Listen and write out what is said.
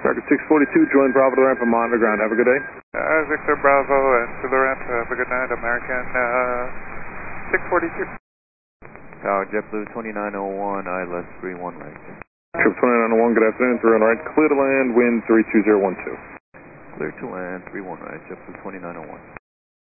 Target 642, join Bravo to the ramp and monitor ground. Have a good day. Victor Bravo and to the ramp. Have a good night, American 642. Tower JetBlue 2901, ILS 31 right. Trip 2901, good afternoon, 31 right, clear to land, wind 32012. Clear to land, 31 right, JetBlue 2901.